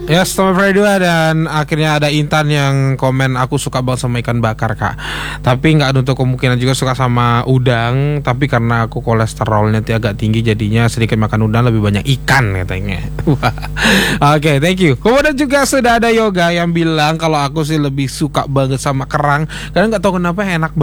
Ya, Stomach Friday 2. Dan akhirnya ada Intan yang komen, aku suka banget sama ikan bakar kak, tapi nggak nutup kemungkinan juga suka sama udang, tapi karena aku kolesterolnya agak tinggi, jadinya sedikit makan udang lebih banyak ikan katanya. Oke, thank you. Kemudian juga sudah ada Yoga yang bilang kalau aku sih lebih suka banget sama kerang, karena nggak tahu kenapa enak banget